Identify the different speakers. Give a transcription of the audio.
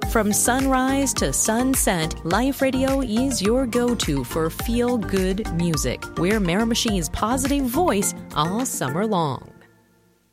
Speaker 1: From sunrise to sunset, Life Radio is your go-to for feel-good music. We're Miramachine's positive voice all summer long.